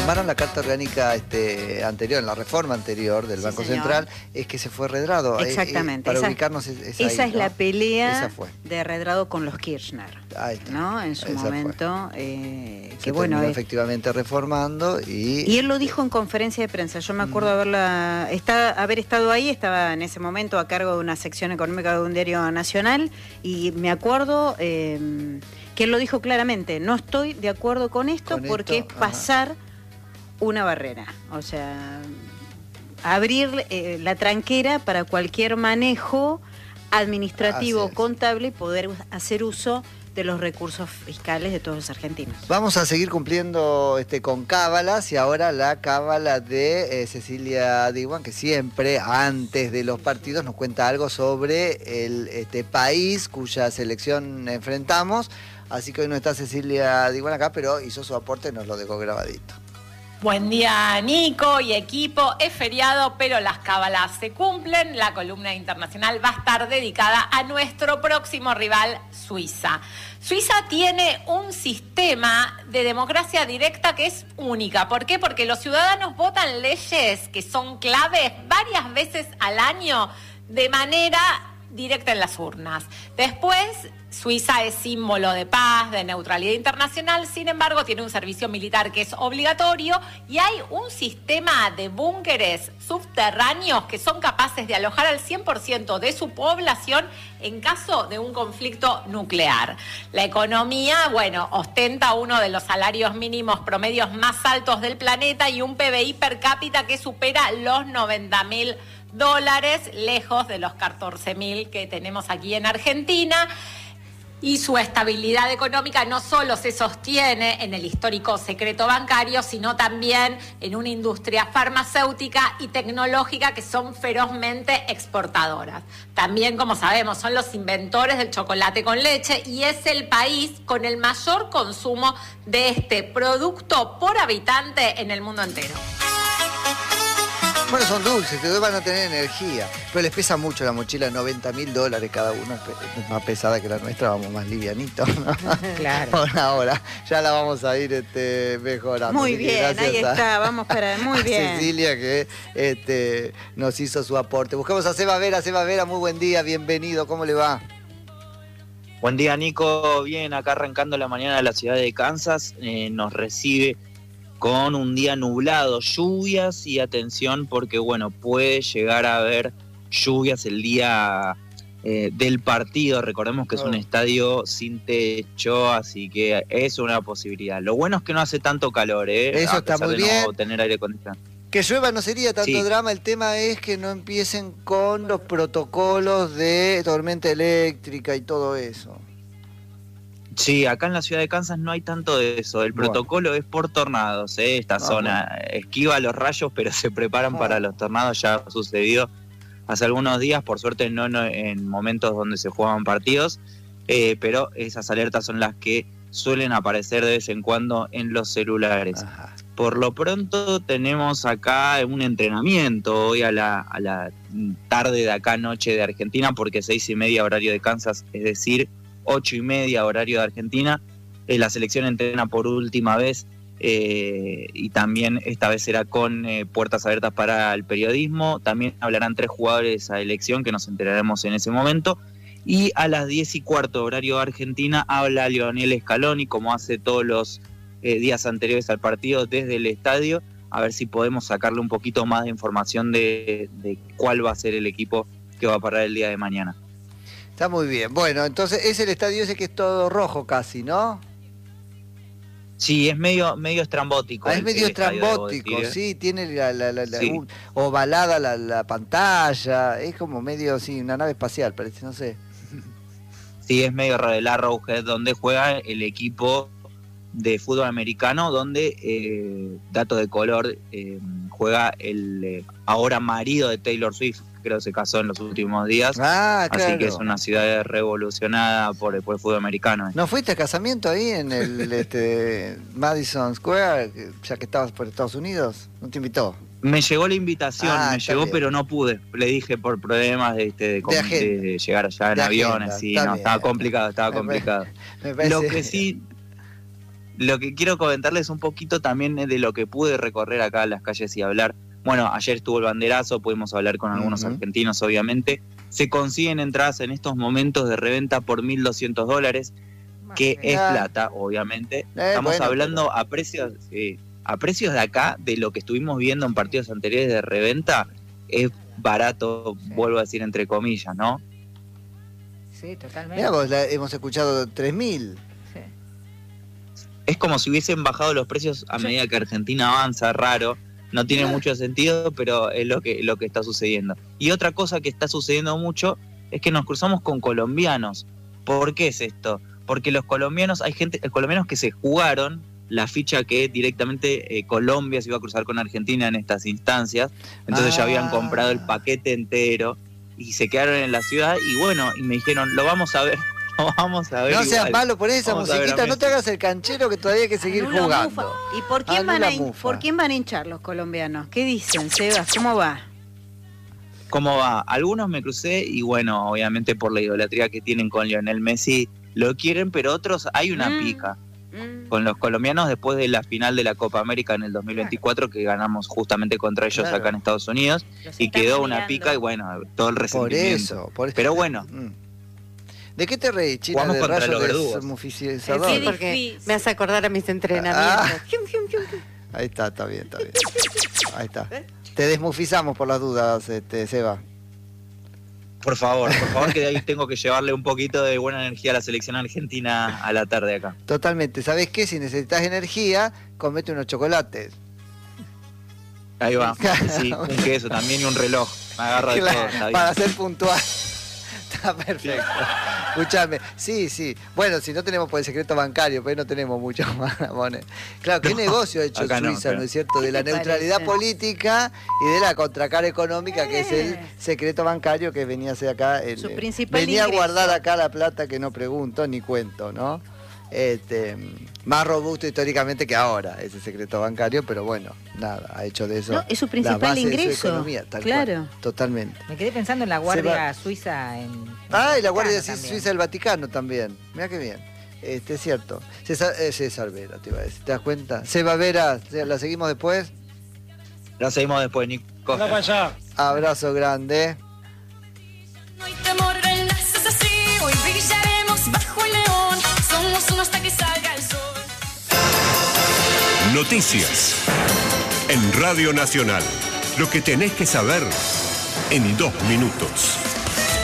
firmaron la carta orgánica anterior, en la reforma anterior del Banco Central, es que se fue Redrado. Exactamente. Para ubicarnos esa ahí, es ¿no? la pelea Esa fue. de Redrado con los Kirchner. Ahí está. ¿No? En su momento. Que bueno, efectivamente reformando y él lo dijo en conferencia de prensa. Yo me acuerdo haber estado ahí, estaba en ese momento a cargo de una sección económica de un diario nacional, y me acuerdo que él lo dijo claramente: no estoy de acuerdo con esto porque es pasar una barrera, o sea, abrir la tranquera para cualquier manejo administrativo, contable, y poder hacer uso de los recursos fiscales de todos los argentinos. Vamos a seguir cumpliendo con cábalas, y ahora la cábala de Cecilia Diwan, que siempre antes de los partidos nos cuenta algo sobre el país cuya selección enfrentamos. Así que hoy no está Cecilia Diwan acá, pero hizo su aporte, nos lo dejó grabadito. Buen día, Nico y equipo. Es feriado, pero las cábalas se cumplen. La columna internacional va a estar dedicada a nuestro próximo rival, Suiza. Suiza tiene un sistema de democracia directa que es única. ¿Por qué? Porque los ciudadanos votan leyes que son claves varias veces al año de manera directa en las urnas. Después, Suiza es símbolo de paz, de neutralidad internacional, sin embargo tiene un servicio militar que es obligatorio, y hay un sistema de búnkeres subterráneos que son capaces de alojar al 100% de su población en caso de un conflicto nuclear. La economía, ostenta uno de los salarios mínimos promedios más altos del planeta y un PBI per cápita que supera los $90.000, lejos de los 14.000 que tenemos aquí en Argentina. Y su estabilidad económica no solo se sostiene en el histórico secreto bancario, sino también en una industria farmacéutica y tecnológica que son ferozmente exportadoras. También, como sabemos, son los inventores del chocolate con leche, y es el país con el mayor consumo de este producto por habitante en el mundo entero. Bueno, son dulces, que van a tener energía, pero les pesa mucho la mochila, $90.000 cada uno, es más pesada que la nuestra, vamos más livianitos, ¿no? Claro. Por ahora, ya la vamos a ir mejorando. Muy bien, ahí está, vamos para, muy bien. Cecilia, que nos hizo su aporte. Buscamos a Seba Vera, muy buen día, bienvenido, ¿cómo le va? Buen día, Nico, bien, acá arrancando la mañana de la ciudad de Kansas, nos recibe con un día nublado, lluvias, y atención porque puede llegar a haber lluvias el día del partido. Recordemos que es un estadio sin techo, así que es una posibilidad. Lo bueno es que no hace tanto calor, Eso está muy bien. No tener aire acondicionado. Que llueva no sería tanto drama, el tema es que no empiecen con los protocolos de tormenta eléctrica y todo eso. Sí, acá en la ciudad de Kansas no hay tanto de eso. El protocolo es por tornados, esta zona esquiva los rayos, pero se preparan para los tornados. Ya ha sucedido hace algunos días, por suerte no en momentos donde se juegan partidos, pero esas alertas son las que suelen aparecer de vez en cuando en los celulares. Ajá. Por lo pronto tenemos acá un entrenamiento hoy a la tarde de acá, noche de Argentina, porque 6:30 horario de Kansas, es decir, 8:30 horario de Argentina. La selección entrena por última vez, y también esta vez será con puertas abiertas para el periodismo. También hablarán 3 jugadores de esa elección que nos enteraremos en ese momento. Y a las 10:15 horario de Argentina habla Lionel Scaloni, como hace todos los días anteriores al partido, desde el estadio, a ver si podemos sacarle un poquito más de información de cuál va a ser el equipo que va a parar el día de mañana. Está muy bien. Bueno, entonces es el estadio ese que es todo rojo casi, ¿no? Sí, es medio estrambótico. Es medio estrambótico, sí, tiene ovalada la pantalla, es como medio, una nave espacial, parece, no sé. Sí, es medio raro, el Arrowhead, donde juega el equipo de fútbol americano, donde, dato de color, juega el ahora marido de Taylor Swift, creo que se casó en los últimos días. Claro. Así que es una ciudad revolucionada por el fútbol americano. ¿No fuiste a casamiento ahí en el Madison Square, ya que estabas por Estados Unidos? ¿No te invitó? Me llegó la invitación, pero no pude. Le dije por problemas de llegar allá en aviones. Sí, estaba complicado. Me parece... Lo que sí... lo que quiero comentarles un poquito también es de lo que pude recorrer acá en las calles y hablar. Bueno, ayer estuvo el banderazo, pudimos hablar con algunos argentinos, obviamente. Se consiguen entradas en estos momentos de reventa por $1.200, que es plata, obviamente. Estamos hablando a precios de acá, de lo que estuvimos viendo en partidos anteriores de reventa, es barato, vuelvo a decir entre comillas, ¿no? Sí, totalmente. Mirá vos, hemos escuchado 3.000. Sí. Es como si hubiesen bajado los precios a medida que Argentina avanza, raro. No tiene mucho sentido, pero es lo que está sucediendo. Y otra cosa que está sucediendo mucho es que nos cruzamos con colombianos. ¿Por qué es esto? Porque los colombianos, hay colombianos que se jugaron la ficha que directamente Colombia se iba a cruzar con Argentina en estas instancias. Entonces ya habían comprado el paquete entero y se quedaron en la ciudad y bueno, y me dijeron, lo vamos a ver. No seas malo, poné esa musiquita, no te hagas el canchero que todavía hay que seguir jugando. ¿Y por quién van a hinchar los colombianos? ¿Qué dicen, Sebas? ¿Cómo va? ¿Cómo va? Algunos me crucé y bueno, obviamente por la idolatría que tienen con Lionel Messi, lo quieren, pero otros hay una pica con los colombianos después de la final de la Copa América en el 2024 que ganamos justamente contra ellos acá en Estados Unidos y quedó una pica y bueno, todo el resentimiento. Por eso. Pero bueno. ¿De qué te reís, China? Jugamos contra los verdugos. Sí, porque me hace acordar a mis entrenamientos. Ahí está bien. Ahí está. Te desmufizamos por las dudas, Seba. Por favor, que de ahí tengo que llevarle un poquito de buena energía a la selección argentina a la tarde acá. Totalmente. ¿Sabés qué? Si necesitas energía, comete unos chocolates. Ahí va. Sí, un queso también y un reloj. Me agarra de todo. Está bien. Para ser puntual. Está perfecto. Escuchame, sí. Bueno, si no tenemos por el secreto bancario, pero no tenemos mucho más. Claro, ¿qué negocio ha hecho Suiza, no es cierto? De la neutralidad política y de la contracara económica, que es el secreto bancario que venía a ser acá. Su principal venía a guardar acá la plata que no pregunto ni cuento, ¿no? Más robusto históricamente que ahora, ese secreto bancario, pero bueno, nada, ha hecho de eso. No, es su principal ingreso. De su economía, tal cual, totalmente. Me quedé pensando en la Guardia Suiza y la Guardia Suiza del Vaticano también. Mirá qué bien. Es cierto. César Vera, te iba a decir. ¿Te das cuenta? Seba Vera, ¿la seguimos después? La seguimos después, Nico. Anda para allá. Abrazo grande. No hay temor, es así. Hoy brillaremos bajo el león. Somos uno hasta que salga el sol. Noticias en Radio Nacional. Lo que tenés que saber en 2 minutos.